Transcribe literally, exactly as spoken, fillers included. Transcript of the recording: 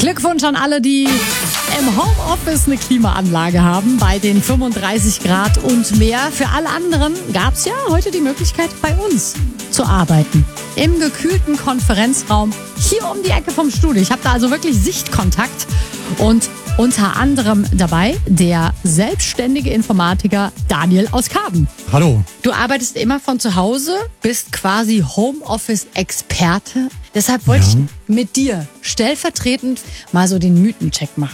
Glückwunsch an alle, die im Homeoffice eine Klimaanlage haben, bei den fünfunddreißig Grad und mehr. Für alle anderen gab es ja heute die Möglichkeit, bei uns zu arbeiten. Im gekühlten Konferenzraum hier um die Ecke vom Studio. Ich habe da also wirklich Sichtkontakt und unter anderem dabei der selbstständige Informatiker Daniel aus Karben. Hallo. Du arbeitest immer von zu Hause, bist quasi Homeoffice-Experte. Deshalb wollte Ja. ich mit dir stellvertretend mal so den Mythencheck machen.